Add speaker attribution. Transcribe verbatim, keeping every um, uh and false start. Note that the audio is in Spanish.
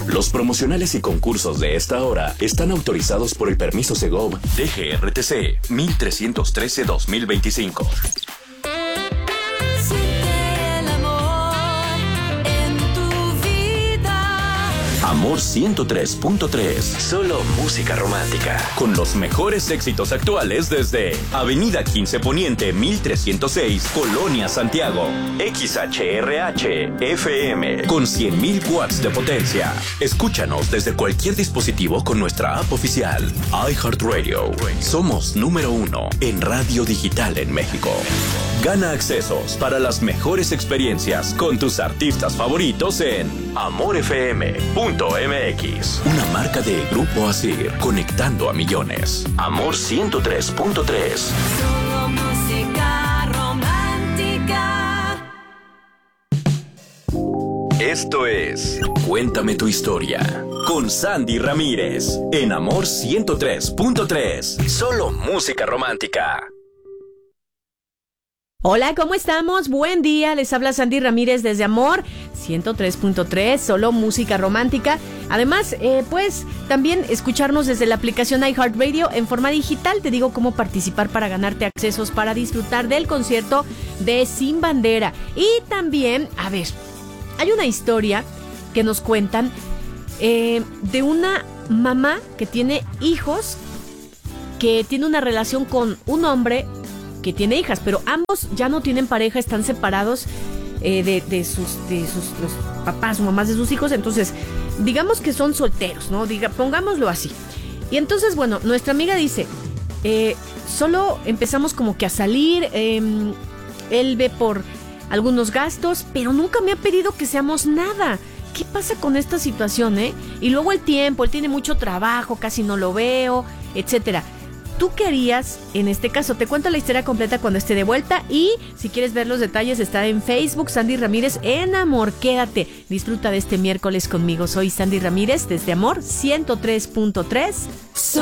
Speaker 1: Los promocionales y concursos de esta hora están autorizados por el permiso Segov D G R T C mil trescientos trece guión dos mil veinticinco. Amor ciento tres punto tres. Solo música romántica. Con los mejores éxitos actuales desde Avenida quince Poniente mil trescientos seis, Colonia Santiago. X H R H F M con cien mil watts de potencia. Escúchanos desde cualquier dispositivo con nuestra app oficial. iHeartRadio. Somos número uno en radio digital en México. Gana accesos para las mejores experiencias con tus artistas favoritos en amor f m punto m x. Una marca de Grupo Asir, conectando a millones. Amor ciento tres punto tres.
Speaker 2: Solo música romántica.
Speaker 1: Esto es Cuéntame tu historia con Sandy Ramírez en Amor ciento tres punto tres. Solo música romántica.
Speaker 3: Hola, ¿cómo estamos? Buen día, les habla Sandy Ramírez desde Amor ciento tres punto tres, solo música romántica. Además, eh, pues también escucharnos desde la aplicación iHeartRadio en forma digital. Te digo cómo participar para ganarte accesos para disfrutar del concierto de Sin Bandera. Y también, a ver, hay una historia que nos cuentan eh, de una mamá que tiene hijos, que tiene una relación con un hombre que tiene hijas, pero ambos ya no tienen pareja, están separados eh, de, de sus de sus los papás o mamás de sus hijos. Entonces, digamos que son solteros, ¿no? Diga, pongámoslo así. Y entonces, bueno, nuestra amiga dice, eh, solo empezamos como que a salir, eh, él ve por algunos gastos, pero nunca me ha pedido que seamos nada. ¿Qué pasa con esta situación, eh? Y luego el tiempo, él tiene mucho trabajo, casi no lo veo, etcétera. ¿Tú qué harías en este caso? Te cuento la historia completa cuando esté de vuelta, y si quieres ver los detalles está en Facebook, Sandy Ramírez en Amor. Quédate, disfruta de este miércoles conmigo. Soy Sandy Ramírez desde Amor ciento tres punto tres.